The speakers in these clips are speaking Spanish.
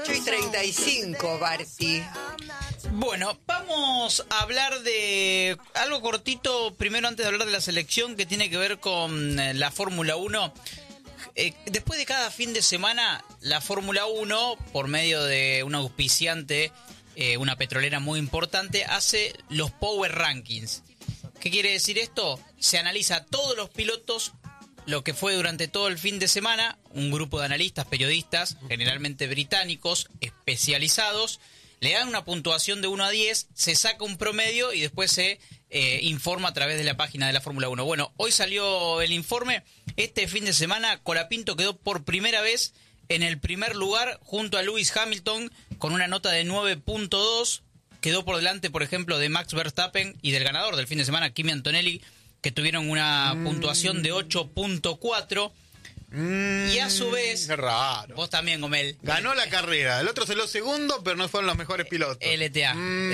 8:35, Barty. Bueno, vamos a hablar de algo cortito, primero antes de hablar de la selección, que tiene que ver con la Fórmula 1. Después de cada fin de semana, la Fórmula 1, por medio de un auspiciante, una petrolera muy importante, hace los Power Rankings. ¿Qué quiere decir esto? Se analiza a todos los pilotos, lo que fue durante todo el fin de semana, un grupo de analistas, periodistas, generalmente británicos, especializados, le dan una puntuación de 1 a 10, se saca un promedio y después se informa a través de la página de la Fórmula 1. Bueno, hoy salió el informe. Este fin de semana Colapinto quedó por primera vez en el primer lugar junto a Lewis Hamilton con una nota de 9.2. Quedó por delante, por ejemplo, de Max Verstappen y del ganador del fin de semana, Kimi Antonelli, que tuvieron una puntuación de 8.4. Y a su vez, Qué raro. vos también, Gomel. Ganó la carrera. El otro se lo segundo, pero no fueron los mejores pilotos. LTA.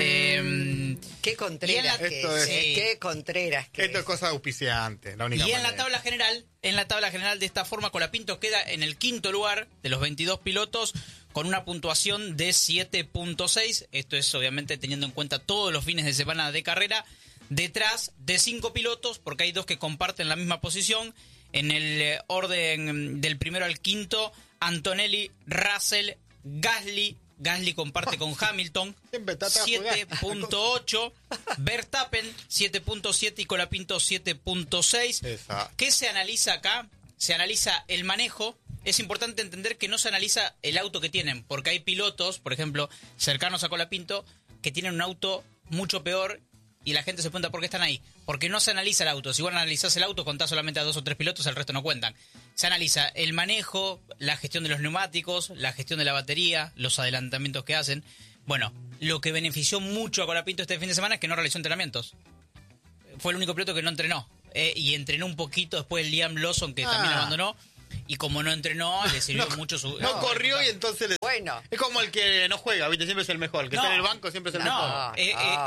Qué Contreras que Esto es- qué Contreras que Esto es cosa auspiciante, la única Y en la manera. tabla general de esta forma, Colapinto queda en el quinto lugar de los 22 pilotos con una puntuación de 7.6. Esto es obviamente teniendo en cuenta todos los fines de semana de carrera. Detrás de 5 pilotos, porque hay 2 que comparten la misma posición. En el orden del primero al quinto, Antonelli, Russell, Gasly. Gasly comparte con Hamilton, Siempre está atrás, 7.8. Verstappen, 7.7 y Colapinto, 7.6. Exacto. ¿Qué se analiza acá? Se analiza el manejo. Es importante entender que no se analiza el auto que tienen, porque hay pilotos, por ejemplo, cercanos a Colapinto, que tienen un auto mucho peor y la gente se pregunta por qué están ahí. Porque no se analiza el auto. Si vos analizás el auto, contás solamente a 2 o 3 pilotos, el resto no cuentan. Se analiza el manejo, la gestión de los neumáticos, la gestión de la batería, los adelantamientos que hacen. Bueno, lo que benefició mucho a Colapinto este fin de semana es que no realizó entrenamientos. Fue el único piloto que no entrenó. Y entrenó un poquito después Liam Lawson, que también abandonó. Y como no entrenó, le sirvió mucho su... No corrió y entonces le... Bueno. Es como el que no juega, ¿viste? Siempre es el mejor. El que No. está en el banco siempre es el mejor.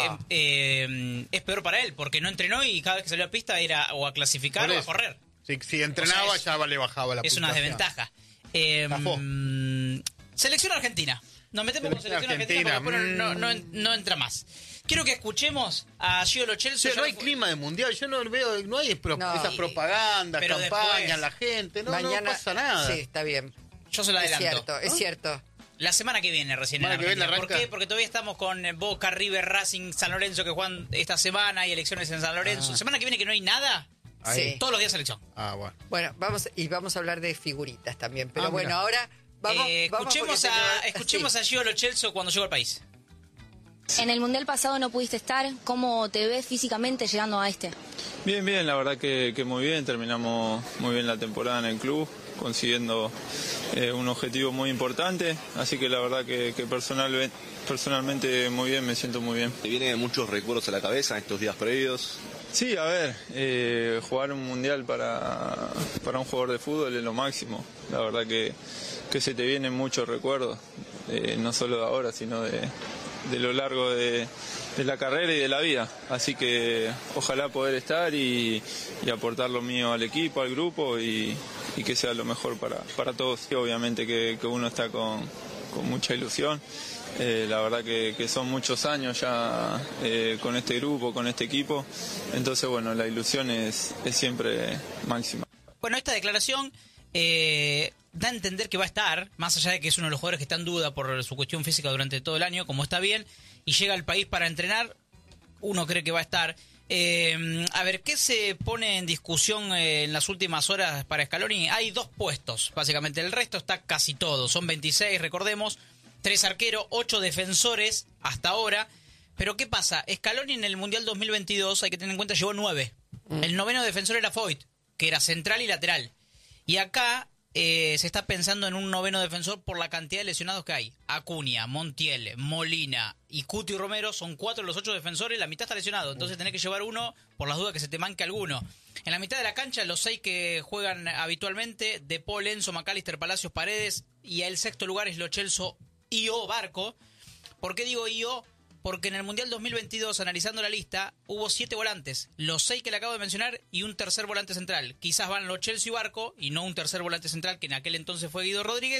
Es peor para él, porque no entrenó y cada vez que salió a pista era o a clasificar Por o a eso. correr. Si entrenaba, O sea, ya le bajaba la Es una puntuación. desventaja. Zafó. Selección Argentina. Nos metemos con Selección selección argentina Argentina, porque después no entra más. Quiero que escuchemos a Gio Lo Celso. Che, no hay clima de mundial, yo no veo, no hay No. esas propagandas, Pero campañas, después, la gente, no Mañana pasa nada. Sí, está bien. Yo se lo Es adelanto. cierto, es cierto. La semana que viene recién en Semana que viene Argentina. ¿Por arranca. qué? Porque todavía estamos con Boca, River, Racing, San Lorenzo que juegan esta semana. Hay elecciones en San Lorenzo. Semana que viene que no hay nada. Sí. Todos los días selección. Ah, bueno. Bueno, vamos a hablar de figuritas también. Pero Ah, bueno, mira. ahora vamos Escuchemos a Gio Lo Celso cuando llegó al país. En el Mundial pasado no pudiste estar. ¿Cómo te ves físicamente llegando a este? Bien, la verdad que muy bien, terminamos muy bien la temporada en el club, consiguiendo un objetivo muy importante, así que la verdad que personalmente muy bien, me siento muy bien. ¿Te vienen muchos recuerdos a la cabeza estos días previos? Sí, a ver, jugar un Mundial para un jugador de fútbol es lo máximo, la verdad que se te vienen muchos recuerdos, no solo de ahora, sino de lo largo de la carrera y de la vida, así que ojalá poder estar y aportar lo mío al equipo, al grupo y que sea lo mejor para todos. Y obviamente que uno está con mucha ilusión, la verdad que son muchos años ya con este grupo, con este equipo, entonces bueno, la ilusión es siempre máxima. Bueno, esta declaración da a entender que va a estar, más allá de que es uno de los jugadores que está en duda por su cuestión física durante todo el año, como está bien, y llega al país para entrenar, uno cree que va a estar. A ver, ¿qué se pone en discusión en las últimas horas para Scaloni? Hay 2 puestos, básicamente, el resto está casi todo, son 26, recordemos, 3 arqueros, 8 defensores hasta ahora, pero ¿qué pasa? Scaloni en el Mundial 2022, hay que tener en cuenta, llevó 9. El 9º defensor era Foyt, que era central y lateral. Y acá se está pensando en un 9º defensor por la cantidad de lesionados que hay. Acuña, Montiel, Molina y Cuti Romero son 4 de los 8 defensores, la mitad está lesionado. Entonces tenés que llevar uno por las dudas que se te manque alguno. En la mitad de la cancha, los 6 que juegan habitualmente, De Paul, Enzo, McAllister, Palacios, Paredes. Y el 6º lugar es Lo Celso, Io, Barco. ¿Por qué digo Io? Porque en el Mundial 2022, analizando la lista, hubo 7 volantes, los 6 que le acabo de mencionar y un tercer volante central. Quizás van Lo Celso y Barco, y no un tercer volante central, que en aquel entonces fue Guido Rodríguez,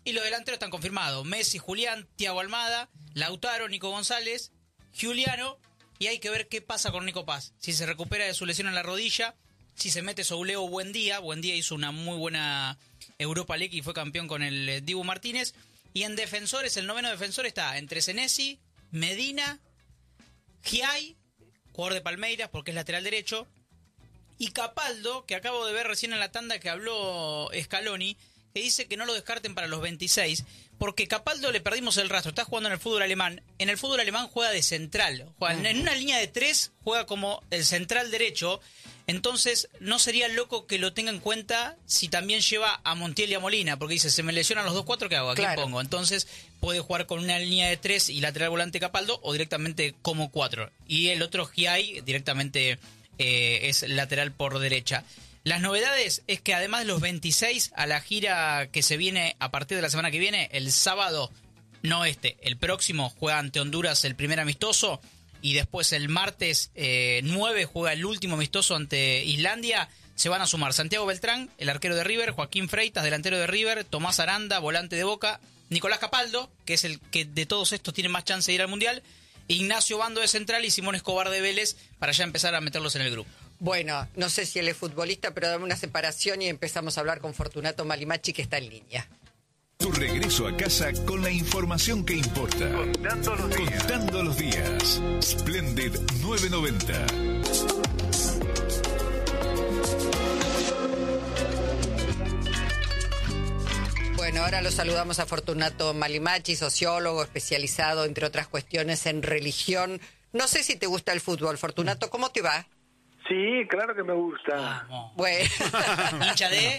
Y los delanteros están confirmados. Messi, Julián, Thiago Almada, Lautaro, Nico González, Giuliano. Y hay que ver qué pasa con Nico Paz. Si se recupera de su lesión en la rodilla, si se mete Souleo Buendía. Buendía hizo una muy buena Europa League y fue campeón con el Dibu Martínez. Y en defensores, el noveno defensor está entre Senesi, Medina, Giai, jugador de Palmeiras porque es lateral derecho, y Capaldo, que acabo de ver recién en la tanda que habló Scaloni, que dice que no lo descarten para los 26, porque Capaldo le perdimos el rastro, está jugando en el fútbol alemán. En el fútbol alemán juega de central, juega en una línea de 3, juega como el central derecho. Entonces no sería loco que lo tenga en cuenta si también lleva a Montiel y a Molina, porque dice, se me lesionan los 2-4, ¿qué hago? ¿A quién pongo? Entonces puede jugar con una línea de 3 y lateral volante Capaldo, o directamente como 4. Y el otro Giai directamente es lateral por derecha. Las novedades es que además de los 26 a la gira que se viene a partir de la semana que viene, el sábado, el próximo juega ante Honduras el primer amistoso, y después el martes 9 juega el último amistoso ante Islandia. Se van a sumar Santiago Beltrán, el arquero de River, Joaquín Freitas, delantero de River, Tomás Aranda, volante de Boca, Nicolás Capaldo, que es el que de todos estos tiene más chance de ir al Mundial, Ignacio Bando de central y Simón Escobar de Vélez, para ya empezar a meterlos en el grupo. Bueno, no sé si él es futbolista, pero dame una separación y empezamos a hablar con Fortunato Malimachi, que está en línea. Tu regreso a casa con la información que importa. Contando los días. Splendid 990. Bueno, ahora lo saludamos a Fortunato Malimachi, sociólogo especializado, entre otras cuestiones, en religión. No sé si te gusta el fútbol, Fortunato, ¿cómo te va? Sí, claro que me gusta. Bueno. ¿Hincha de?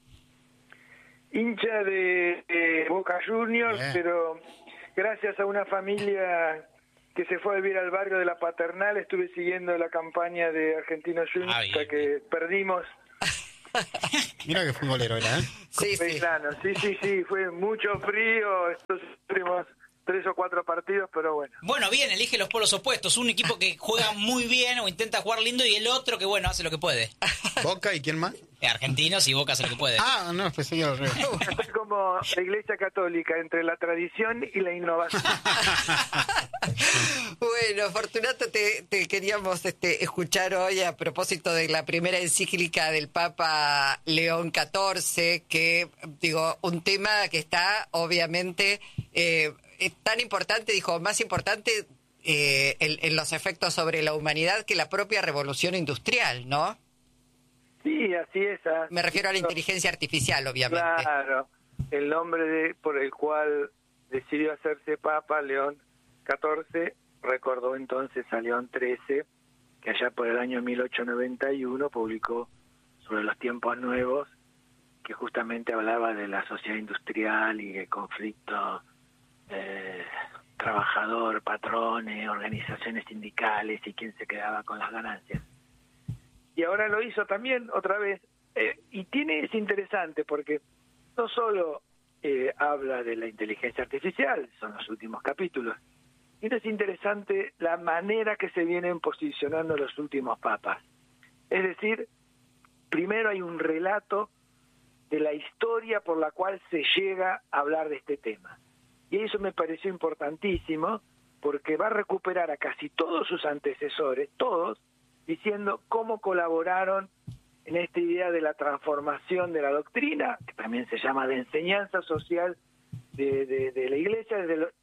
Hincha de Boca Juniors, pero gracias a una familia que se fue a vivir al barrio de La Paternal, estuve siguiendo la campaña de Argentinos Juniors hasta que perdimos. Mira qué futbolero era, ¿eh? Sí, fue mucho frío estos últimos 3 o 4 partidos, pero bueno. Bueno, bien, elige los polos opuestos. Un equipo que juega muy bien o intenta jugar lindo, y el otro que, bueno, hace lo que puede. ¿Boca y quién más? Argentinos, y Boca hace lo que puede. Ah, no, pensé que era al revés. Es como la Iglesia Católica, entre la tradición y la innovación. Bueno, Fortunato, te queríamos escuchar hoy a propósito de la primera encíclica del Papa León XIV, que, digo, un tema que está, obviamente, tan importante, dijo, más importante en los efectos sobre la humanidad que la propia revolución industrial, ¿no? Sí, así es. Me refiero a la inteligencia artificial, obviamente. Claro, el nombre por el cual decidió hacerse Papa, León XIV, recordó entonces a León XIII, que allá por el año 1891 publicó sobre los tiempos nuevos, que justamente hablaba de la sociedad industrial y el conflicto trabajador, patrones, organizaciones sindicales y quién se quedaba con las ganancias. Y ahora lo hizo también otra vez, y es interesante porque no solo habla de la inteligencia artificial, son los últimos capítulos, y es interesante la manera que se vienen posicionando los últimos papas. Es decir, primero hay un relato de la historia por la cual se llega a hablar de este tema. Y eso me pareció importantísimo, porque va a recuperar a casi todos sus antecesores, todos, diciendo cómo colaboraron en esta idea de la transformación de la doctrina, que también se llama de enseñanza social de la Iglesia, desde el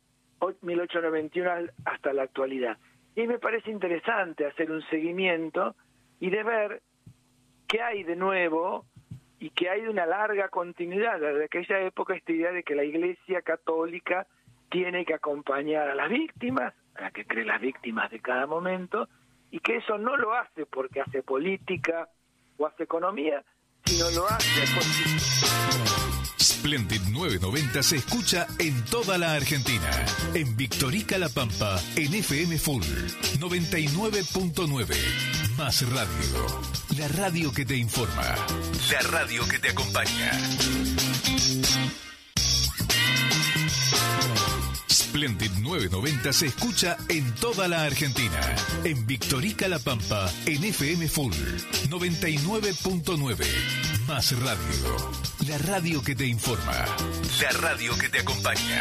1891 hasta la actualidad. Y me parece interesante hacer un seguimiento y de ver qué hay de nuevo y que hay una larga continuidad desde aquella época, esta idea de que la Iglesia Católica tiene que acompañar a las víctimas, a las que cree las víctimas de cada momento, y que eso no lo hace porque hace política o hace economía, sino lo hace porque... Splendid 990 se escucha en toda la Argentina. En Victorica La Pampa, en FM Full 99.9. Más radio. La radio que te informa. La radio que te acompaña. Splendid Splendid 990 se escucha en toda la Argentina. En Victorica La Pampa, en FM Full 99.9. Más radio. La radio que te informa. La radio que te acompaña.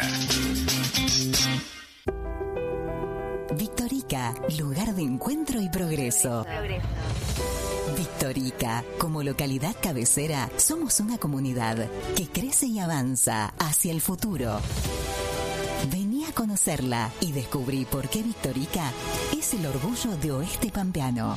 Victorica, lugar de encuentro y progreso. Victorica, como localidad cabecera, somos una comunidad que crece y avanza hacia el futuro. Vení a conocerla y descubrí por qué Victorica es el orgullo de Oeste Pampeano.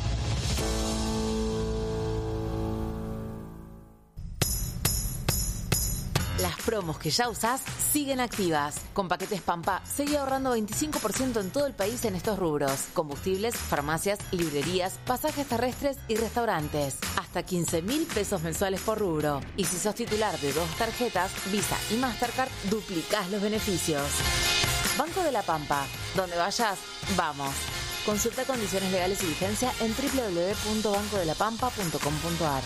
Las promos que ya usás siguen activas. Con paquetes Pampa, seguí ahorrando 25% en todo el país en estos rubros. Combustibles, farmacias, librerías, pasajes terrestres y restaurantes. Hasta 15.000 pesos mensuales por rubro. Y si sos titular de 2 tarjetas, Visa y Mastercard, duplicás los beneficios. Banco de la Pampa. Donde vayas, vamos. Consulta condiciones legales y vigencia en www.bancodelapampa.com.ar.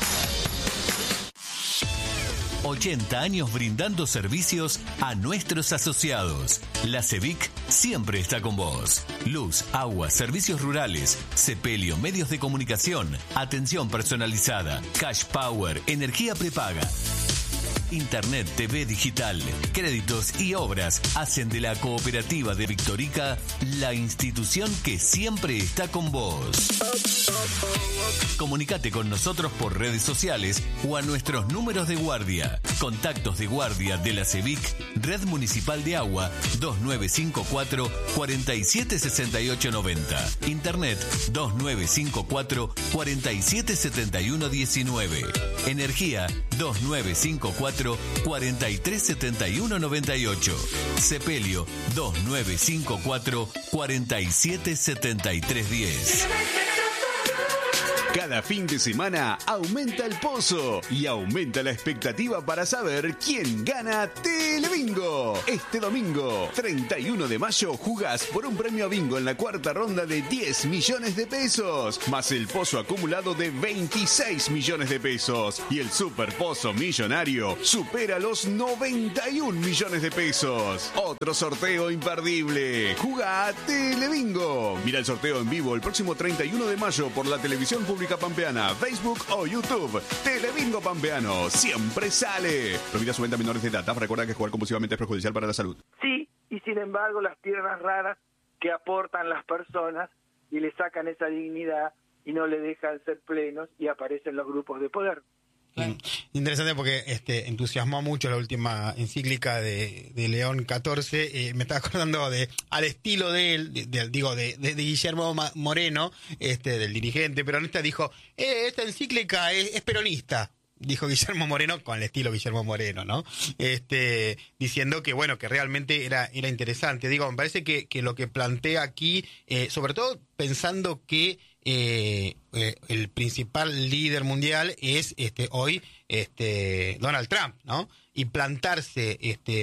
80 años brindando servicios a nuestros asociados. La CEVIC siempre está con vos. Luz, agua, servicios rurales, sepelio, medios de comunicación, atención personalizada, cash power, energía prepaga. Internet, TV digital, créditos y obras hacen de la cooperativa de Victorica la institución que siempre está con vos. Comunicate con nosotros por redes sociales o a nuestros números de guardia. Contactos de guardia de la CEVIC, Red Municipal de Agua, 2954 476890. Internet 2954 477119. Energía 2954 437198. Sepelio 2954 477310. Cada fin de semana aumenta el pozo y aumenta la expectativa para saber quién gana Telebingo. Este domingo, 31 de mayo, jugás por un premio a bingo en la cuarta ronda de 10 millones de pesos, más el pozo acumulado de 26 millones de pesos. Y el super pozo millonario supera los 91 millones de pesos. Otro sorteo imperdible. Jugá Telebingo. Mira el sorteo en vivo el próximo 31 de mayo por la televisión pública pampeana, Facebook o YouTube. Telebingo Pampeano siempre sale. Prohibida su venta a menores de edad. Recuerda que jugar compulsivamente es perjudicial para la salud. Sí, y sin embargo las tierras raras que aportan las personas y le sacan esa dignidad y no le dejan ser plenos y aparecen los grupos de poder. Interesante porque entusiasmó mucho la última encíclica de León XIV. Me estaba acordando al estilo de él, de Guillermo Moreno, del dirigente peronista, dijo, esta encíclica es peronista. Dijo Guillermo Moreno, con el estilo Guillermo Moreno, ¿no? Diciendo que, bueno, que realmente era interesante. Digo, me parece que lo que plantea aquí, sobre todo pensando que el principal líder mundial es hoy Donald Trump, ¿no? Y plantarse,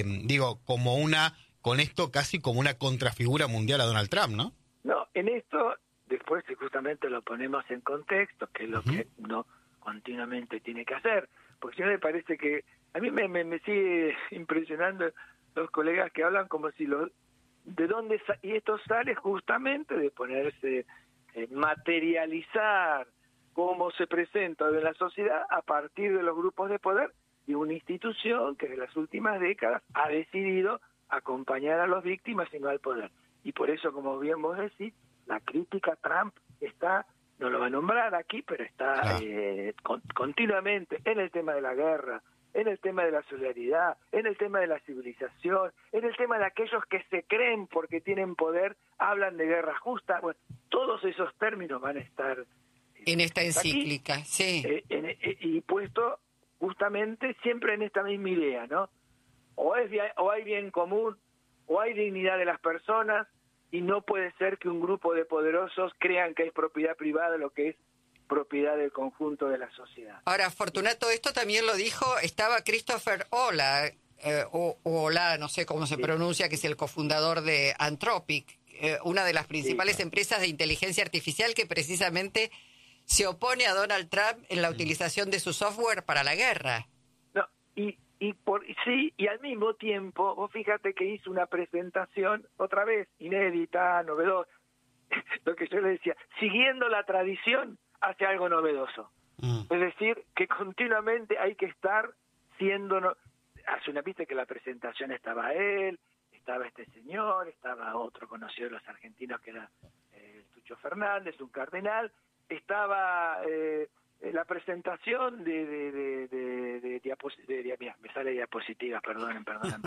con esto casi como una contrafigura mundial a Donald Trump, ¿no? No, en esto, después si justamente lo ponemos en contexto, que es lo que no continuamente tiene que hacer, porque si no me parece que a mí me sigue impresionando los colegas que hablan como si de dónde y esto sale justamente de ponerse materializar cómo se presenta en la sociedad a partir de los grupos de poder y una institución que en las últimas décadas ha decidido acompañar a las víctimas y no al poder. Y por eso, como bien vos decís, la crítica a Trump está, no lo va a nombrar aquí, pero está continuamente en el tema de la guerra, en el tema de la solidaridad, en el tema de la civilización, en el tema de aquellos que se creen porque tienen poder, hablan de guerra justa. Bueno, todos esos términos van a estar en esta encíclica, aquí, sí. Y puesto justamente siempre en esta misma idea, ¿no? O hay bien común, o hay dignidad de las personas, y no puede ser que un grupo de poderosos crean que es propiedad privada lo que es propiedad del conjunto de la sociedad. Ahora, Fortunato, esto también lo dijo, estaba Christopher Ola, Ola, no sé cómo se pronuncia, que es el cofundador de Anthropic, una de las principales empresas de inteligencia artificial que precisamente se opone a Donald Trump en la utilización de su software para la guerra. No, y y al mismo tiempo, vos fíjate que hizo una presentación, otra vez, inédita, novedosa, lo que yo le decía, siguiendo la tradición hacia algo novedoso. Es decir, que continuamente hay que estar siendo... Hace una pista que la presentación estaba él, estaba este señor, estaba otro conocido de los argentinos que era el Tucho Fernández, un cardenal, estaba la presentación de me sale diapositivas, perdonen,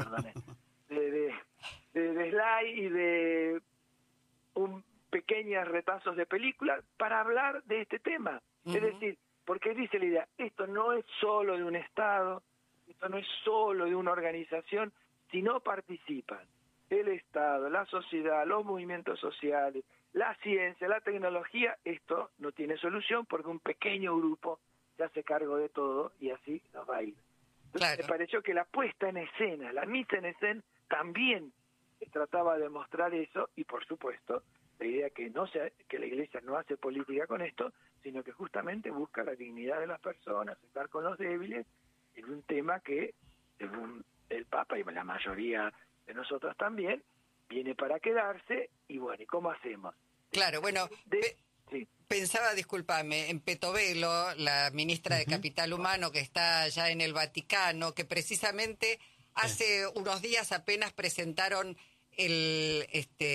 de slide y de pequeños retazos de películas para hablar de este tema. Es decir, porque dice la idea, esto no es solo de un Estado, esto no es solo de una organización, sino participan el Estado, la sociedad, los movimientos sociales, la ciencia, la tecnología. Esto no tiene solución porque un pequeño grupo se hace cargo de todo y así nos va a ir. Entonces, me pareció que la puesta en escena, la mise en escena, también trataba de mostrar eso, y por supuesto la idea que la Iglesia no hace política con esto, sino que justamente busca la dignidad de las personas, estar con los débiles, en un tema que, según el Papa y la mayoría de nosotros también, viene para quedarse. Y bueno, ¿y cómo hacemos? Claro, bueno, pensaba, discúlpame, en Petovelo, la ministra de Capital Humano, que está allá en el Vaticano, que precisamente hace unos días apenas presentaron el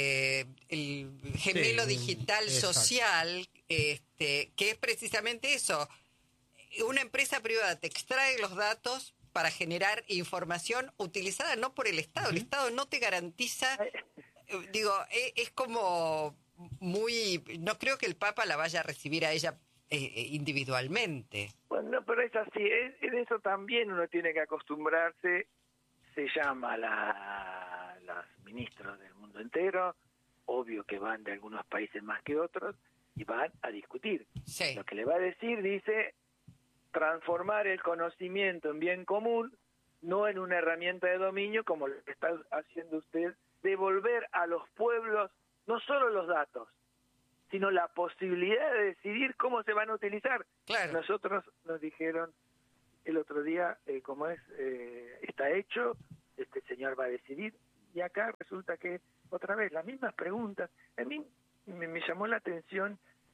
gemelo digital social, que es precisamente eso. Una empresa privada te extrae los datos para generar información utilizada no por el Estado. El Estado no te garantiza, es como muy... No creo que el Papa la vaya a recibir a ella individualmente. Bueno, pero es así, en eso también uno tiene que acostumbrarse. Se llama los ministros del mundo entero, obvio que van de algunos países más que otros, y van a discutir. Sí. Lo que le va a decir, dice, transformar el conocimiento en bien común, no en una herramienta de dominio, como lo que está haciendo usted, devolver a los pueblos no solo los datos, sino la posibilidad de decidir cómo se van a utilizar. Claro. Nosotros nos dijeron el otro día, está hecho, este señor va a decidir, y acá resulta que otra vez las mismas preguntas. A mí me llamó la atención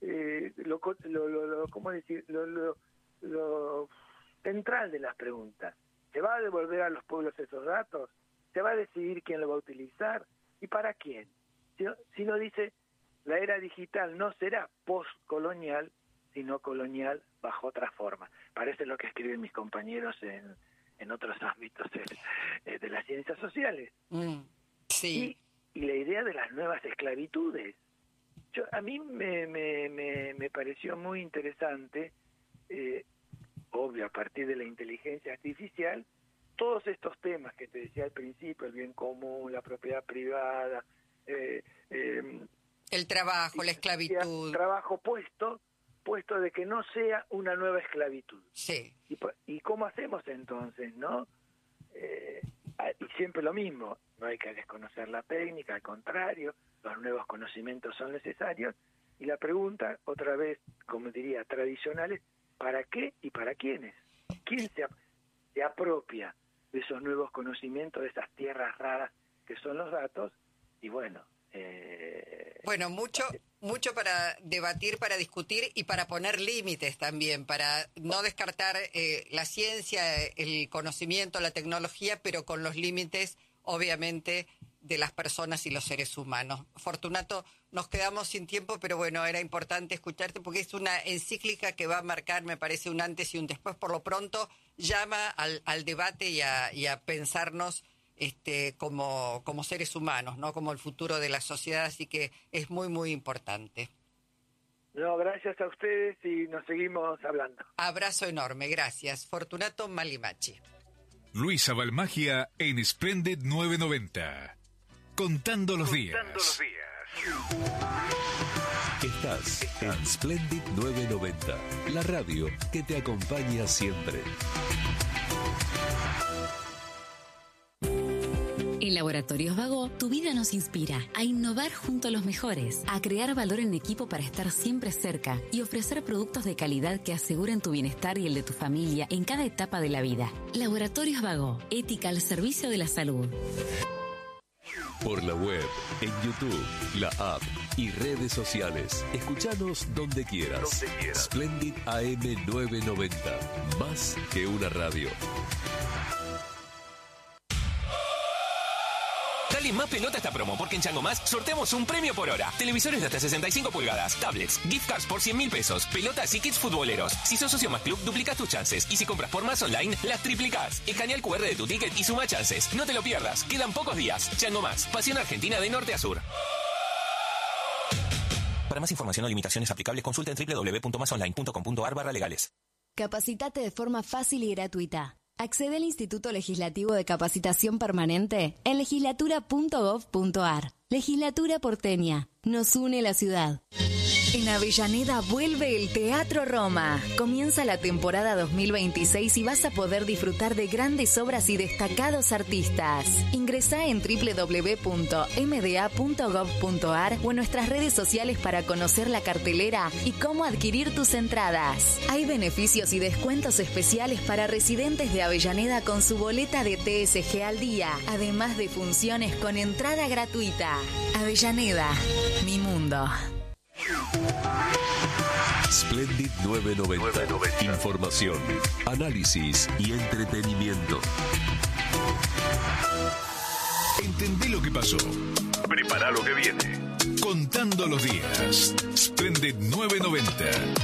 lo central de las preguntas. ¿Se va a devolver a los pueblos esos datos? ¿Se va a decidir quién lo va a utilizar? ¿Y para quién? Si no dice, la era digital no será postcolonial, sino colonial bajo otra forma. Parece lo que escriben mis compañeros en otros ámbitos de las ciencias sociales. Sí. Y la idea de las nuevas esclavitudes. A mí me pareció muy interesante, obvio, a partir de la inteligencia artificial, todos estos temas que te decía al principio, el bien común, la propiedad privada, el trabajo, la esclavitud. Trabajo puesto de que no sea una nueva esclavitud. Sí. ¿Y cómo hacemos entonces, no? Y siempre lo mismo, no hay que desconocer la técnica, al contrario, los nuevos conocimientos son necesarios, y la pregunta, otra vez, como diría, tradicional es, ¿para qué y para quiénes? ¿Quién se apropia de esos nuevos conocimientos, de esas tierras raras que son los datos? Y bueno... mucho para debatir, para discutir y para poner límites también, para no descartar la ciencia, el conocimiento, la tecnología, pero con los límites, obviamente, de las personas y los seres humanos. Fortunato, nos quedamos sin tiempo, pero bueno, era importante escucharte porque es una encíclica que va a marcar, me parece, un antes y un después. Por lo pronto, llama al debate y a pensarnos como seres humanos, ¿no? Como el futuro de la sociedad, así que es muy, muy importante. No, gracias a ustedes y nos seguimos hablando. Abrazo enorme, gracias. Fortunato Malimachi. Luisa Balmagia en Splendid 990. Contando los días. Estás en Splendid 990, la radio que te acompaña siempre. El Laboratorios Vago, tu vida nos inspira a innovar junto a los mejores, a crear valor en equipo para estar siempre cerca y ofrecer productos de calidad que aseguren tu bienestar y el de tu familia en cada etapa de la vida. Laboratorios Vago, ética al servicio de la salud. Por la web, en YouTube, la app y redes sociales. Escuchanos donde quieras. Splendid AM 990. Más que una radio. Dale más pelota a esta promo, porque en Chango Más sorteamos un premio por hora. Televisores de hasta 65 pulgadas, tablets, gift cards por 100.000 pesos, pelotas y kits futboleros. Si sos socio Más Club, duplicás tus chances. Y si compras por Más Online, las triplicás. Escanea el QR de tu ticket y suma chances. No te lo pierdas, quedan pocos días. Chango Más, pasión argentina de norte a sur. Para más información o limitaciones aplicables, consulta en www.masonline.com.ar/legales. Capacitate de forma fácil y gratuita. Accede al Instituto Legislativo de Capacitación Permanente en legislatura.gov.ar. Legislatura porteña. Nos une la ciudad. En Avellaneda vuelve el Teatro Roma. Comienza la temporada 2026 y vas a poder disfrutar de grandes obras y destacados artistas. Ingresá en www.mda.gov.ar o en nuestras redes sociales para conocer la cartelera y cómo adquirir tus entradas. Hay beneficios y descuentos especiales para residentes de Avellaneda con su boleta de TSG al día, además de funciones con entrada gratuita. Avellaneda, mi mundo. Splendid 990. Información, análisis y entretenimiento. Entendé lo que pasó. Prepara lo que viene. Contando los días. Splendid 990.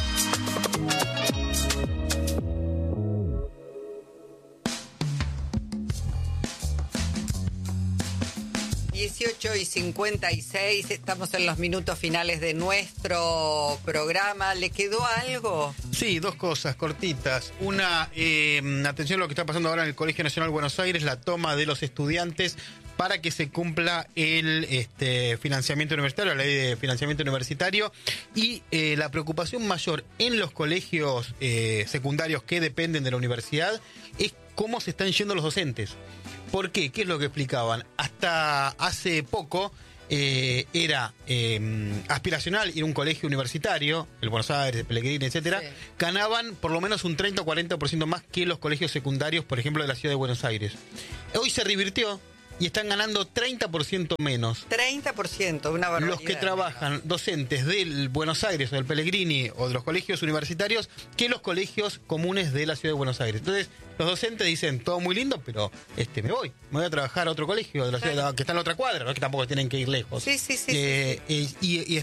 18:56, estamos en los minutos finales de nuestro programa. ¿Le quedó algo? Sí, dos cosas cortitas. Una, atención a lo que está pasando ahora en el Colegio Nacional de Buenos Aires, la toma de los estudiantes para que se cumpla el financiamiento universitario, la ley de financiamiento universitario, y la preocupación mayor en los colegios secundarios que dependen de la universidad es cómo se están yendo los docentes. ¿Por qué? ¿Qué es lo que explicaban? Hasta hace poco era aspiracional ir a un colegio universitario, el Buenos Aires, el Pellegrini, etcétera, sí. Ganaban por lo menos un 30 o 40% más que los colegios secundarios, por ejemplo, de la ciudad de Buenos Aires. Hoy se revirtió y están ganando 30% menos. 30%, una barbaridad. Los que trabajan, docentes del Buenos Aires o del Pellegrini o de los colegios universitarios, que los colegios comunes de la ciudad de Buenos Aires. Entonces, los docentes dicen, todo muy lindo, pero me voy a trabajar a otro colegio de la ciudad, que está en la otra cuadra, ¿no? Que tampoco tienen que ir lejos. Sí. Y